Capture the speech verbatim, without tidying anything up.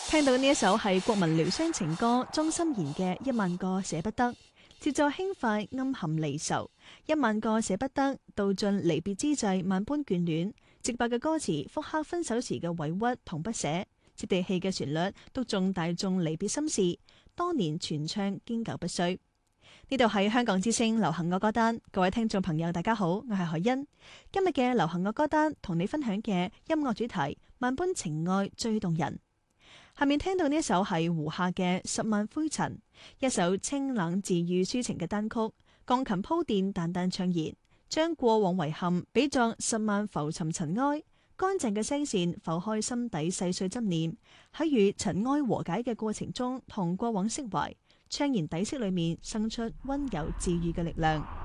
聽到呢一首係國民療傷情歌莊心妍嘅《一萬個捨不得》，節奏輕快，暗含離愁。一萬個捨不得，道盡離別之際萬般眷戀。直白嘅歌詞複刻分手時嘅委屈同不捨，接地氣嘅旋律督中大眾離別心事，多年傳唱經久不衰。呢度係香港之聲流行樂歌單，各位聽眾朋友大家好，我係海欣。今日嘅流行樂歌單同你分享嘅音樂主題萬般情愛最動人。下面聽到呢一首係胡夏嘅《十萬灰塵》，一首清冷治愈抒情嘅單曲，鋼琴鋪墊淡淡唱言，將過往遺憾比作十萬浮沉塵埃，乾淨嘅聲線剖開心底細碎執念，喺與塵埃和解嘅過程中同過往釋懷，唱言底色裏面生出溫柔治愈嘅力量。